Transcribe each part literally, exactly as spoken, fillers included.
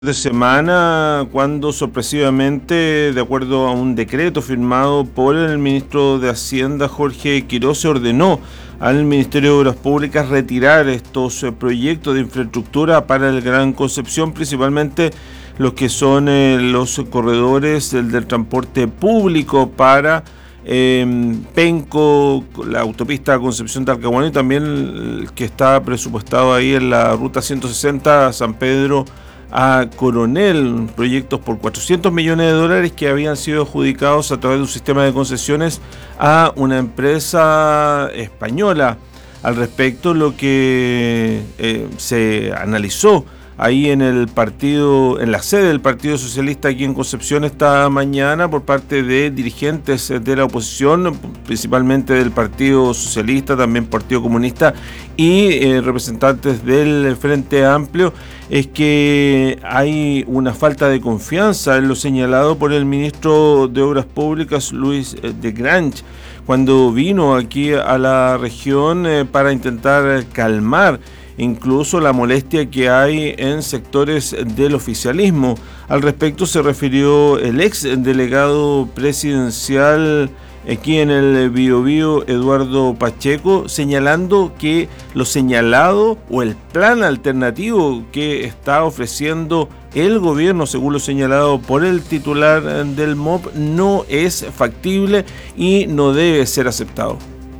De semana cuando sorpresivamente, de acuerdo a un decreto firmado por el ministro de Hacienda Jorge Quirós, se ordenó al Ministerio de Obras Públicas retirar estos eh, proyectos de infraestructura para el Gran Concepción, principalmente los que son eh, los corredores del, del transporte público para eh, Penco, la autopista Concepción Talcahuano, y también el que está presupuestado ahí en la ruta ciento sesenta San Pedro a Coronel, proyectos por cuatrocientos millones de dólares que habían sido adjudicados a través de un sistema de concesiones a una empresa española. Al respecto, lo que eh, se analizó ahí en el partido, en la sede del Partido Socialista aquí en Concepción esta mañana por parte de dirigentes de la oposición, principalmente del Partido Socialista, también Partido Comunista y eh, representantes del Frente Amplio, es que hay una falta de confianza en lo señalado por el ministro de Obras Públicas, Luis de Grange, cuando vino aquí a la región eh, para intentar calmar incluso la molestia que hay en sectores del oficialismo. Al respecto se refirió el ex delegado presidencial aquí en el Biobío, Eduardo Pacheco, señalando que lo señalado o el plan alternativo que está ofreciendo el gobierno, según lo señalado por el titular del M O P, no es factible y no debe ser aceptado.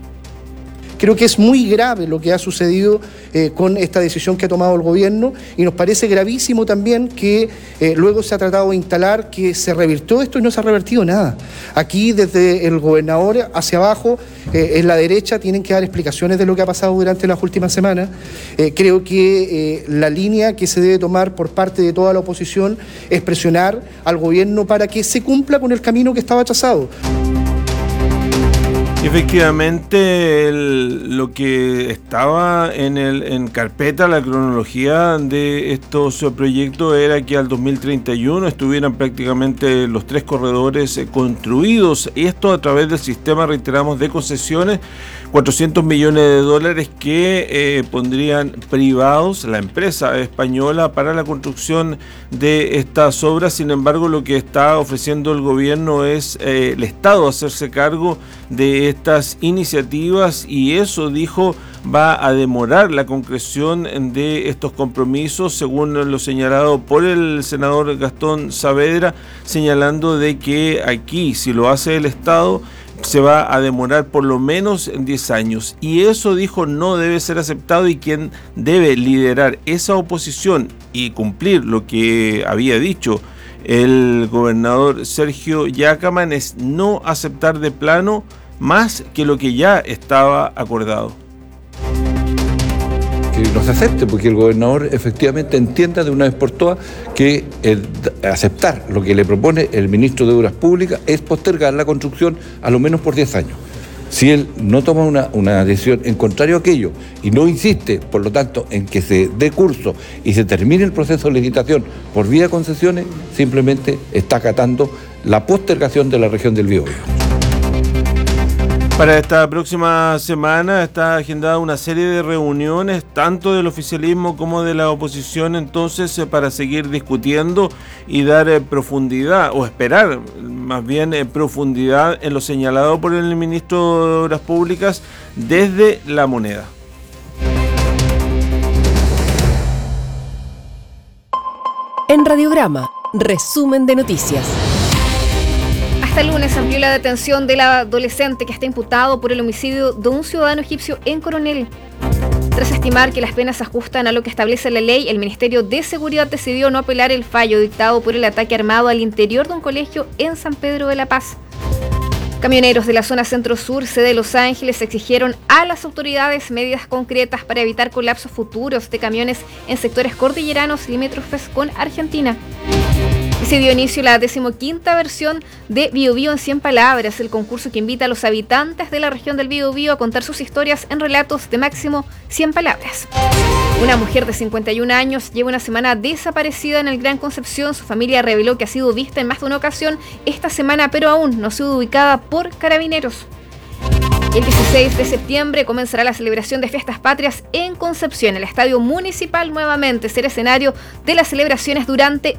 Creo que es muy grave lo que ha sucedido eh, con esta decisión que ha tomado el gobierno, y nos parece gravísimo también que eh, luego se ha tratado de instalar que se revirtió esto y no se ha revertido nada. Aquí desde el gobernador hacia abajo, eh, en la derecha, tienen que dar explicaciones de lo que ha pasado durante las últimas semanas. Eh, creo que eh, la línea que se debe tomar por parte de toda la oposición es presionar al gobierno para que se cumpla con el camino que estaba trazado. Efectivamente, el, lo que estaba en, el, en carpeta, la cronología de estos proyectos era que al dos mil treinta y uno estuvieran prácticamente los tres corredores eh, construidos, y esto a través del sistema, reiteramos, de concesiones, cuatrocientos millones de dólares que eh, pondrían privados la empresa española para la construcción de estas obras. Sin embargo, lo que está ofreciendo el gobierno es eh, el Estado hacerse cargo de estas iniciativas, y eso, dijo, va a demorar la concreción de estos compromisos, según lo señalado por el senador Gastón Saavedra, señalando de que aquí, si lo hace el Estado, se va a demorar por lo menos diez años, y eso, dijo, no debe ser aceptado, y quien debe liderar esa oposición y cumplir lo que había dicho el gobernador Sergio Yacamán es no aceptar de plano más que lo que ya estaba acordado. Que no se acepte, porque el gobernador efectivamente entienda de una vez por todas que el aceptar lo que le propone el ministro de Obras Públicas es postergar la construcción a lo menos por diez años. Si él no toma una, una decisión en contrario a aquello y no insiste, por lo tanto, en que se dé curso y se termine el proceso de licitación por vía de concesiones, simplemente está acatando la postergación de la región del Biobío. Para esta próxima semana está agendada una serie de reuniones, tanto del oficialismo como de la oposición, entonces, para seguir discutiendo y dar eh, profundidad, o esperar más bien eh, profundidad en lo señalado por el ministro de Obras Públicas desde La Moneda. En Radiograma, resumen de noticias. Hasta el lunes amplió la detención del adolescente que está imputado por el homicidio de un ciudadano egipcio en Coronel. Tras estimar que las penas se ajustan a lo que establece la ley, el Ministerio de Seguridad decidió no apelar el fallo dictado por el ataque armado al interior de un colegio en San Pedro de la Paz. Camioneros de la zona centro-sur, sede de Los Ángeles, exigieron a las autoridades medidas concretas para evitar colapsos futuros de camiones en sectores cordilleranos limítrofes con Argentina. Y se dio inicio la decimoquinta versión de Biobío en cien palabras, el concurso que invita a los habitantes de la región del Biobío a contar sus historias en relatos de máximo cien palabras. Una mujer de cincuenta y un años lleva una semana desaparecida en el Gran Concepción. Su familia reveló que ha sido vista en más de una ocasión esta semana, pero aún no ha sido ubicada por carabineros. El dieciséis de septiembre comenzará la celebración de Fiestas Patrias en Concepción. El Estadio Municipal nuevamente será escenario de las celebraciones durante